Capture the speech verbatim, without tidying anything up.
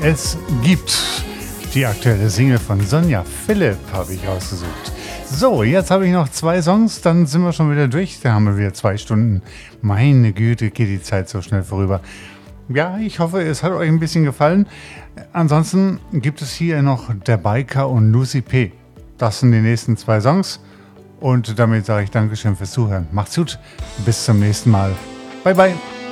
es gibt. Die aktuelle Single von Sonja Philipp habe ich ausgesucht. So, jetzt habe ich noch zwei Songs, dann sind wir schon wieder durch. Da haben wir wieder zwei Stunden. Meine Güte, geht die Zeit so schnell vorüber. Ja, ich hoffe, es hat euch ein bisschen gefallen. Ansonsten gibt es hier noch Der Biker und Lucy P. Das sind die nächsten zwei Songs. Und damit sage ich Dankeschön fürs Zuhören. Macht's gut, bis zum nächsten Mal. Bye, bye.